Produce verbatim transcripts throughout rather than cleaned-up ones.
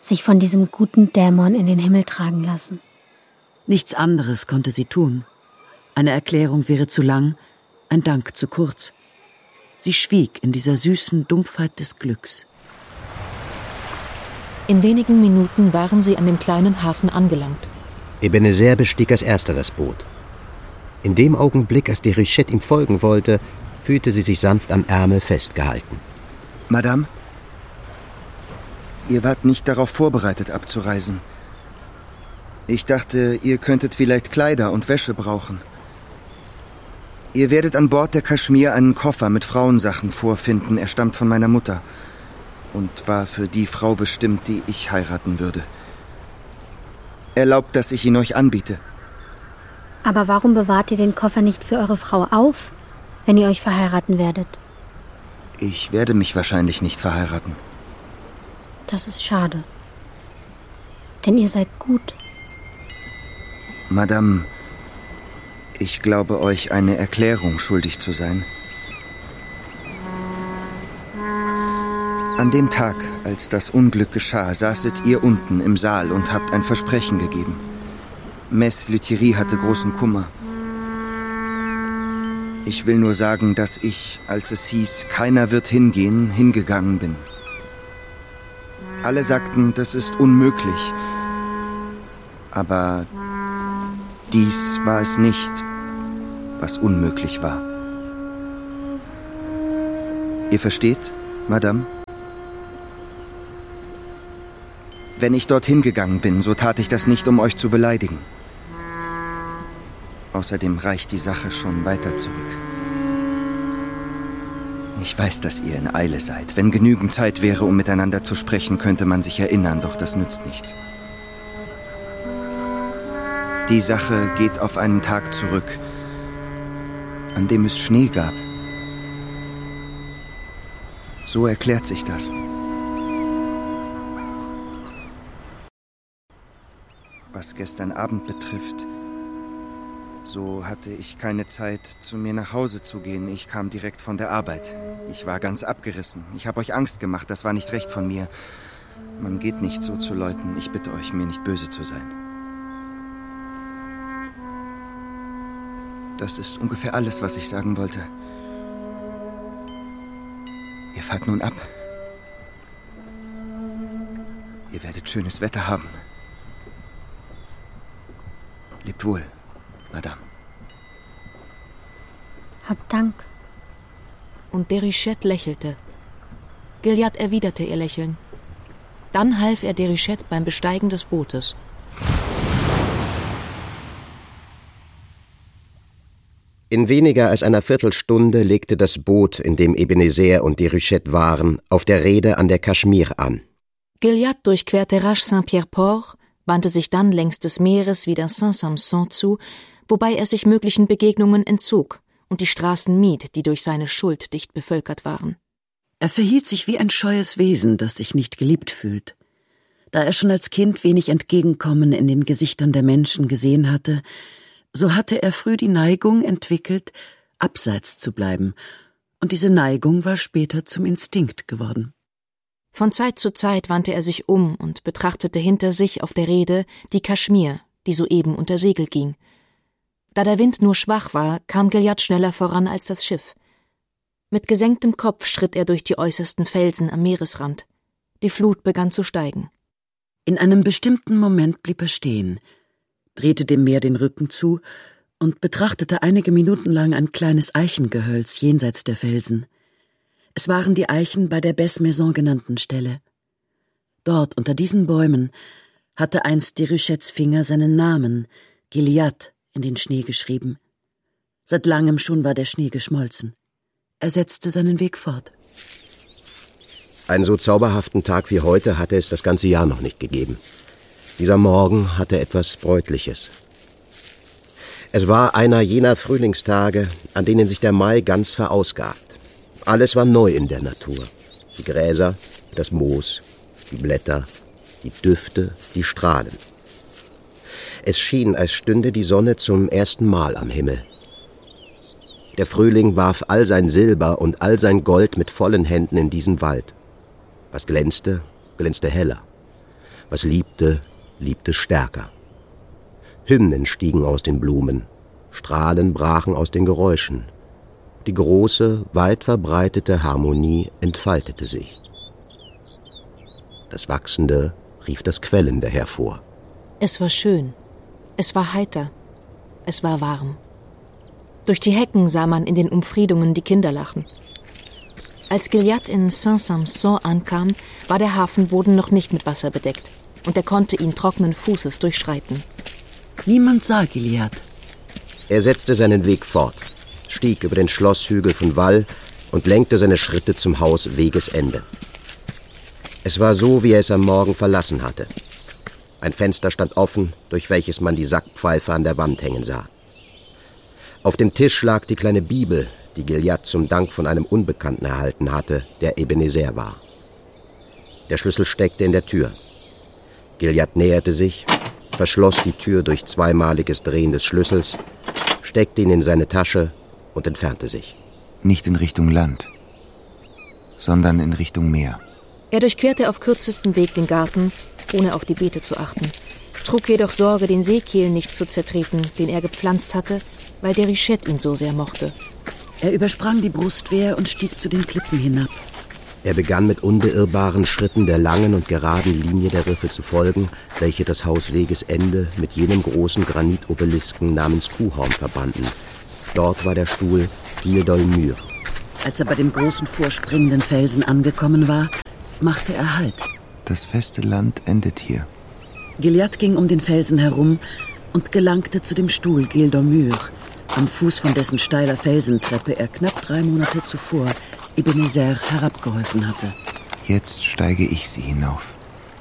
sich von diesem guten Dämon in den Himmel tragen lassen. Nichts anderes konnte sie tun. Eine Erklärung wäre zu lang, ein Dank zu kurz. Sie schwieg in dieser süßen Dumpfheit des Glücks. In wenigen Minuten waren sie an dem kleinen Hafen angelangt. Ebenezer bestieg als erster das Boot. In dem Augenblick, als Déruchette ihm folgen wollte, fühlte sie sich sanft am Ärmel festgehalten. Madame, ihr wart nicht darauf vorbereitet, abzureisen. Ich dachte, ihr könntet vielleicht Kleider und Wäsche brauchen. Ihr werdet an Bord der Kaschmir einen Koffer mit Frauensachen vorfinden. Er stammt von meiner Mutter und war für die Frau bestimmt, die ich heiraten würde. Erlaubt, dass ich ihn euch anbiete. Aber warum bewahrt ihr den Koffer nicht für eure Frau auf, wenn ihr euch verheiraten werdet? Ich werde mich wahrscheinlich nicht verheiraten. Das ist schade. Denn ihr seid gut. Madame, ich glaube euch eine Erklärung schuldig zu sein. An dem Tag, als das Unglück geschah, saßet ihr unten im Saal und habt ein Versprechen gegeben. Mess Lethierry hatte großen Kummer. Ich will nur sagen, dass ich, als es hieß, keiner wird hingehen, hingegangen bin. Alle sagten, das ist unmöglich. Aber dies war es nicht, was unmöglich war. Ihr versteht, Madame? Wenn ich dorthin gegangen bin, so tat ich das nicht, um euch zu beleidigen. Außerdem reicht die Sache schon weiter zurück. Ich weiß, dass ihr in Eile seid. Wenn genügend Zeit wäre, um miteinander zu sprechen, könnte man sich erinnern, doch das nützt nichts. Die Sache geht auf einen Tag zurück, an dem es Schnee gab. So erklärt sich das. Was gestern Abend betrifft, so hatte ich keine Zeit, zu mir nach Hause zu gehen. Ich kam direkt von der Arbeit. Ich war ganz abgerissen. Ich habe euch Angst gemacht, das war nicht recht von mir. Man geht nicht so zu Leuten. Ich bitte euch, mir nicht böse zu sein. Das ist ungefähr alles, was ich sagen wollte. Ihr fahrt nun ab. Ihr werdet schönes Wetter haben. Lebt wohl, Madame. Habt Dank. Und Déruchette lächelte. Gilliatt erwiderte ihr Lächeln. Dann half er Déruchette beim Besteigen des Bootes. In weniger als einer Viertelstunde legte das Boot, in dem Ebenezer und Déruchette waren, auf der Reede an der Kaschmir an. Gilliatt durchquerte rasch Saint-Pierre-Port, wandte sich dann längs des Meeres wieder Saint-Sampson zu, wobei er sich möglichen Begegnungen entzog und die Straßen mied, die durch seine Schuld dicht bevölkert waren. Er verhielt sich wie ein scheues Wesen, das sich nicht geliebt fühlt. Da er schon als Kind wenig Entgegenkommen in den Gesichtern der Menschen gesehen hatte, so hatte er früh die Neigung entwickelt, abseits zu bleiben, und diese Neigung war später zum Instinkt geworden. Von Zeit zu Zeit wandte er sich um und betrachtete hinter sich auf der Reede die Kaschmir, die soeben unter Segel ging. Da der Wind nur schwach war, kam Gilliatt schneller voran als das Schiff. Mit gesenktem Kopf schritt er durch die äußersten Felsen am Meeresrand. Die Flut begann zu steigen. In einem bestimmten Moment blieb er stehen, drehte dem Meer den Rücken zu und betrachtete einige Minuten lang ein kleines Eichengehölz jenseits der Felsen. Es waren die Eichen bei der Besse-Maison genannten Stelle. Dort, unter diesen Bäumen, hatte einst Déruchettes Finger seinen Namen, Gilliatt, in den Schnee geschrieben. Seit langem schon war der Schnee geschmolzen. Er setzte seinen Weg fort. Einen so zauberhaften Tag wie heute hatte es das ganze Jahr noch nicht gegeben. Dieser Morgen hatte etwas Bräutliches. Es war einer jener Frühlingstage, an denen sich der Mai ganz verausgabt. Alles war neu in der Natur. Die Gräser, das Moos, die Blätter, die Düfte, die Strahlen. Es schien, als stünde die Sonne zum ersten Mal am Himmel. Der Frühling warf all sein Silber und all sein Gold mit vollen Händen in diesen Wald. Was glänzte, glänzte heller. Was liebte, liebte stärker. Hymnen stiegen aus den Blumen, Strahlen brachen aus den Geräuschen. Die große, weit verbreitete Harmonie entfaltete sich. Das Wachsende rief das Quellende hervor. Es war schön, es war heiter, es war warm. Durch die Hecken sah man in den Umfriedungen die Kinder lachen. Als Gilliatt in Saint-Sampson ankam, war der Hafenboden noch nicht mit Wasser bedeckt und er konnte ihn trockenen Fußes durchschreiten. Niemand sah Gilliatt. Er setzte seinen Weg fort, stieg über den Schlosshügel von Wall und lenkte seine Schritte zum Haus Wegesende. Es war so, wie er es am Morgen verlassen hatte. Ein Fenster stand offen, durch welches man die Sackpfeife an der Wand hängen sah. Auf dem Tisch lag die kleine Bibel, die Gilliatt zum Dank von einem Unbekannten erhalten hatte, der Ebenezer war. Der Schlüssel steckte in der Tür. Gilliatt näherte sich, verschloss die Tür durch zweimaliges Drehen des Schlüssels, steckte ihn in seine Tasche und entfernte sich. Nicht in Richtung Land, sondern in Richtung Meer. Er durchquerte auf kürzestem Weg den Garten, ohne auf die Beete zu achten, trug jedoch Sorge, den Seekiel nicht zu zertreten, den er gepflanzt hatte, weil der Richet ihn so sehr mochte. Er übersprang die Brustwehr und stieg zu den Klippen hinab. Er begann mit unbeirrbaren Schritten der langen und geraden Linie der Riffe zu folgen, welche das Haus Wegesende mit jenem großen Granitobelisken namens Kuhhorn verbanden. Dort war der Stuhl Gilles d'Olmure. Als er bei dem großen vorspringenden Felsen angekommen war, machte er Halt. Das feste Land endet hier. Gilliatt ging um den Felsen herum und gelangte zu dem Stuhl Gilles d'Olmure, am Fuß von dessen steiler Felsentreppe er knapp drei Monate zuvor Ebenezer herabgeholfen hatte. Jetzt steige ich sie hinauf.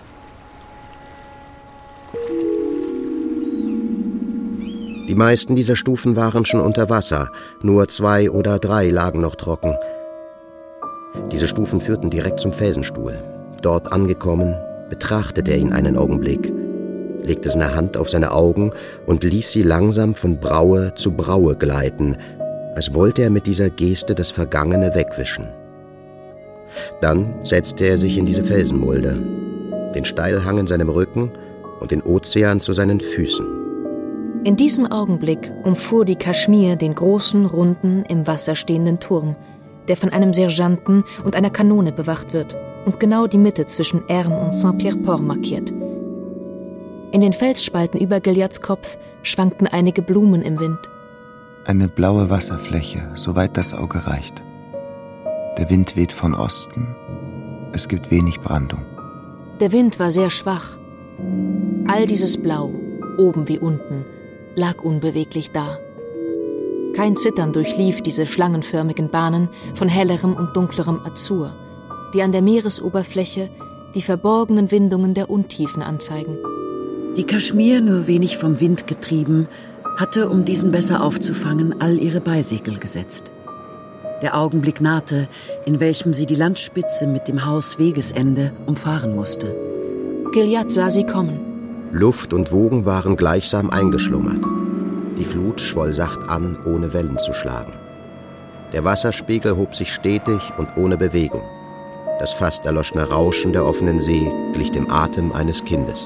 Die meisten dieser Stufen waren schon unter Wasser, nur zwei oder drei lagen noch trocken. Diese Stufen führten direkt zum Felsenstuhl. Dort angekommen, betrachtete er ihn einen Augenblick, legte seine Hand auf seine Augen und ließ sie langsam von Braue zu Braue gleiten, als wollte er mit dieser Geste das Vergangene wegwischen. Dann setzte er sich in diese Felsenmulde, den Steilhang in seinem Rücken und den Ozean zu seinen Füßen. In diesem Augenblick umfuhr die Kaschmir den großen, runden, im Wasser stehenden Turm, der von einem Sergeanten und einer Kanone bewacht wird und genau die Mitte zwischen Hermes und Saint-Pierre-Port markiert. In den Felsspalten über Gilliatts Kopf schwankten einige Blumen im Wind. Eine blaue Wasserfläche, soweit das Auge reicht. Der Wind weht von Osten. Es gibt wenig Brandung. Der Wind war sehr schwach. All dieses Blau, oben wie unten, lag unbeweglich da. Kein Zittern durchlief diese schlangenförmigen Bahnen von hellerem und dunklerem Azur, die an der Meeresoberfläche die verborgenen Windungen der Untiefen anzeigen. Die Kaschmir, nur wenig vom Wind getrieben, hatte, um diesen besser aufzufangen, all ihre Beisegel gesetzt. Der Augenblick nahte, in welchem sie die Landspitze mit dem Haus Wegesende umfahren musste. Gilliatt sah sie kommen. Luft und Wogen waren gleichsam eingeschlummert. Die Flut schwoll sacht an, ohne Wellen zu schlagen. Der Wasserspiegel hob sich stetig und ohne Bewegung. Das fast erloschene Rauschen der offenen See glich dem Atem eines Kindes.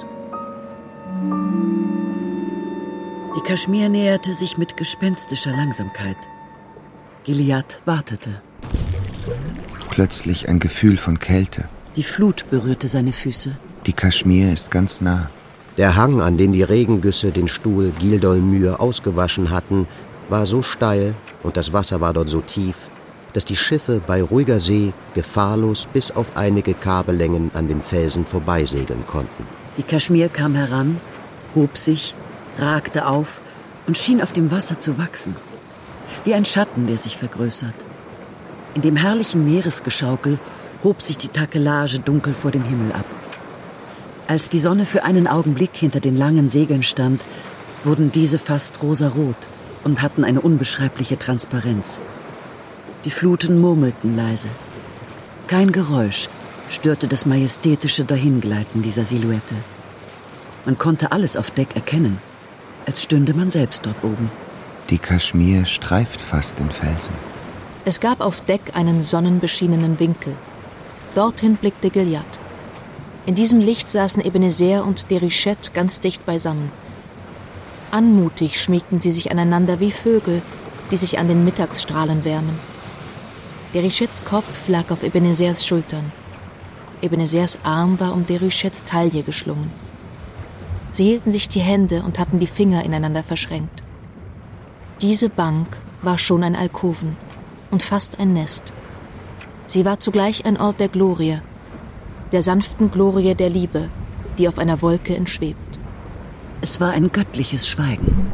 Die Kaschmir näherte sich mit gespenstischer Langsamkeit. Gilliatt wartete. Plötzlich ein Gefühl von Kälte. Die Flut berührte seine Füße. Die Kaschmir ist ganz nah. Der Hang, an dem die Regengüsse den Stuhl Gilles d'Olmure ausgewaschen hatten, war so steil und das Wasser war dort so tief, dass die Schiffe bei ruhiger See gefahrlos bis auf einige Kabellängen an den Felsen vorbeisegeln konnten. Die Kaschmir kam heran, hob sich, ragte auf und schien auf dem Wasser zu wachsen. Wie ein Schatten, der sich vergrößert. In dem herrlichen Meeresgeschaukel hob sich die Takelage dunkel vor dem Himmel ab. Als die Sonne für einen Augenblick hinter den langen Segeln stand, wurden diese fast rosarot und hatten eine unbeschreibliche Transparenz. Die Fluten murmelten leise. Kein Geräusch störte das majestätische Dahingleiten dieser Silhouette. Man konnte alles auf Deck erkennen, als stünde man selbst dort oben. Die Kaschmir streift fast den Felsen. Es gab auf Deck einen sonnenbeschienenen Winkel. Dorthin blickte Gilliatt. In diesem Licht saßen Ebenezer und Déruchette ganz dicht beisammen. Anmutig schmiegten sie sich aneinander wie Vögel, die sich an den Mittagsstrahlen wärmen. Déruchettes Kopf lag auf Ebenezers Schultern. Ebenezers Arm war um Déruchettes Taille geschlungen. Sie hielten sich die Hände und hatten die Finger ineinander verschränkt. Diese Bank war schon ein Alkoven und fast ein Nest. Sie war zugleich ein Ort der Glorie, der sanften Glorie der Liebe, die auf einer Wolke entschwebt. Es war ein göttliches Schweigen.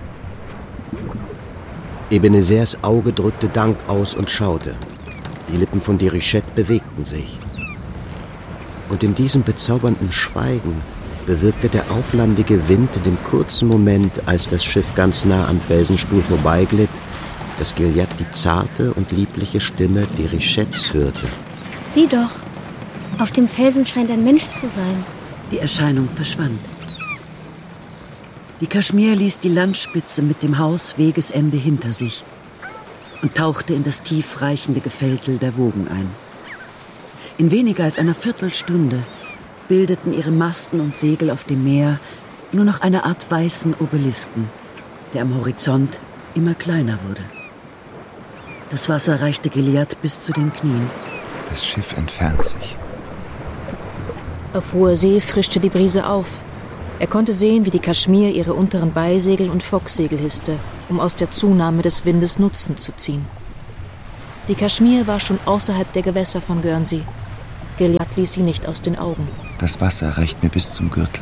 Ebenezers Auge drückte Dank aus und schaute. Die Lippen von Déruchette bewegten sich. Und in diesem bezaubernden Schweigen bewirkte der auflandige Wind in dem kurzen Moment, als das Schiff ganz nah am Felsenstuhl vorbeiglitt, dass Gilliatt die zarte und liebliche Stimme Déruchettes hörte. Sieh doch, auf dem Felsen scheint ein Mensch zu sein. Die Erscheinung verschwand. Die Kaschmir ließ die Landspitze mit dem Haus Wegesende hinter sich und tauchte in das tiefreichende Gefältel der Wogen ein. In weniger als einer Viertelstunde bildeten ihre Masten und Segel auf dem Meer nur noch eine Art weißen Obelisken, der am Horizont immer kleiner wurde. Das Wasser reichte Gilliatt bis zu den Knien. Das Schiff entfernt sich. Auf hoher See frischte die Brise auf. Er konnte sehen, wie die Kaschmir ihre unteren Beisegel und Focksegel hisste, um aus der Zunahme des Windes Nutzen zu ziehen. Die Kaschmir war schon außerhalb der Gewässer von Guernsey. Gilliatt ließ sie nicht aus den Augen. Das Wasser reicht mir bis zum Gürtel.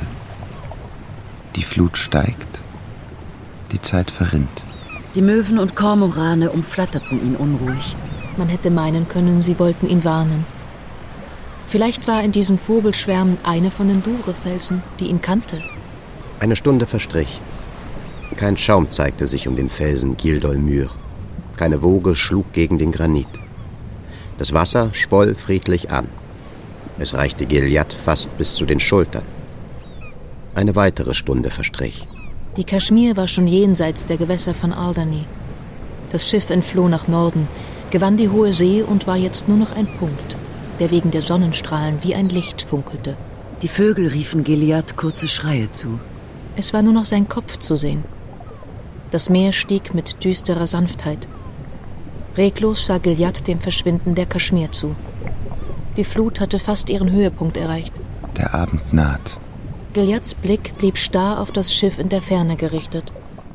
Die Flut steigt. Die Zeit verrinnt. Die Möwen und Kormorane umflatterten ihn unruhig. Man hätte meinen können, sie wollten ihn warnen. Vielleicht war in diesen Vogelschwärmen eine von den Douvres-Felsen, die ihn kannte. Eine Stunde verstrich. Kein Schaum zeigte sich um den Felsen Gilles d'Olmure. Keine Woge schlug gegen den Granit. Das Wasser schwoll friedlich an. Es reichte Gilliatt fast bis zu den Schultern. Eine weitere Stunde verstrich. Die Kaschmir war schon jenseits der Gewässer von Alderney. Das Schiff entfloh nach Norden, gewann die hohe See und war jetzt nur noch ein Punkt, der wegen der Sonnenstrahlen wie ein Licht funkelte. Die Vögel riefen Gilliatt kurze Schreie zu. Es war nur noch sein Kopf zu sehen. Das Meer stieg mit düsterer Sanftheit. Reglos sah Gilliatt dem Verschwinden der Kaschmir zu. Die Flut hatte fast ihren Höhepunkt erreicht. Der Abend naht. Gilliatts Blick blieb starr auf das Schiff in der Ferne gerichtet.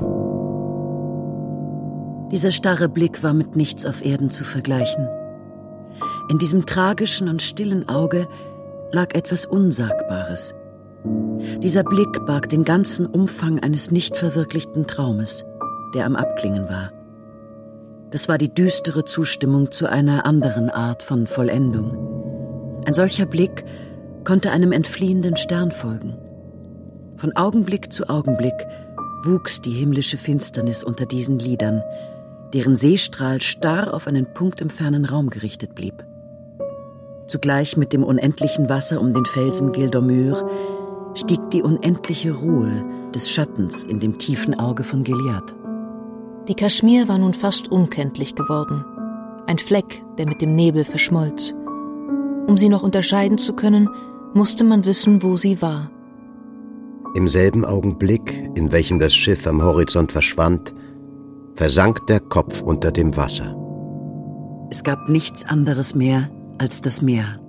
Dieser starre Blick war mit nichts auf Erden zu vergleichen. In diesem tragischen und stillen Auge lag etwas Unsagbares. Dieser Blick barg den ganzen Umfang eines nicht verwirklichten Traumes, der am Abklingen war. Das war die düstere Zustimmung zu einer anderen Art von Vollendung. Ein solcher Blick konnte einem entfliehenden Stern folgen. Von Augenblick zu Augenblick wuchs die himmlische Finsternis unter diesen Lidern, deren Seestrahl starr auf einen Punkt im fernen Raum gerichtet blieb. Zugleich mit dem unendlichen Wasser um den Felsen Gilles d'Olmure stieg die unendliche Ruhe des Schattens in dem tiefen Auge von Gilliatt. Die Kaschmir war nun fast unkenntlich geworden. Ein Fleck, der mit dem Nebel verschmolz. Um sie noch unterscheiden zu können, musste man wissen, wo sie war. Im selben Augenblick, in welchem das Schiff am Horizont verschwand, versank der Kopf unter dem Wasser. Es gab nichts anderes mehr als das Meer.